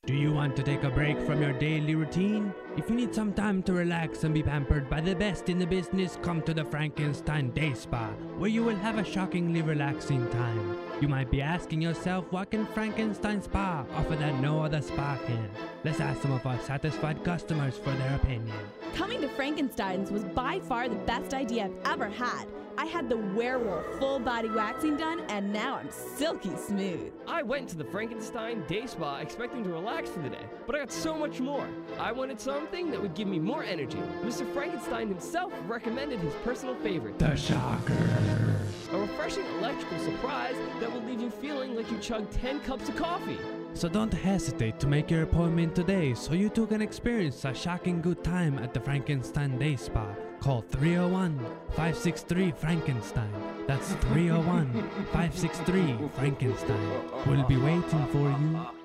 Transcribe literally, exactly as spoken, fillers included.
Do you want to take a break from your daily routine? If you need some time to relax and be pampered by the best in the business, come to the Frankenstein Day Spa, where you will have a shockingly relaxing time. You might be asking yourself, what can Frankenstein Spa offer that no other spa can? Let's ask some of our satisfied customers for their opinion. Coming to Frankenstein's was by far the best idea I've ever had. I had the werewolf full body waxing done, and now I'm silky smooth. I went to the Frankenstein Day Spa expecting to relax for the day, but I got so much more. I wanted something that would give me more energy. Mister Frankenstein himself recommended his personal favorite, The Shocker. a refreshing electrical surprise that will leave you feeling like you chugged ten cups of coffee. So don't hesitate to make your appointment today so you too can experience a shocking good time at the Frankenstein Day Spa. Call three oh one, five six three, Frankenstein. That's three oh one, five six three, Frankenstein. We'll be waiting for you.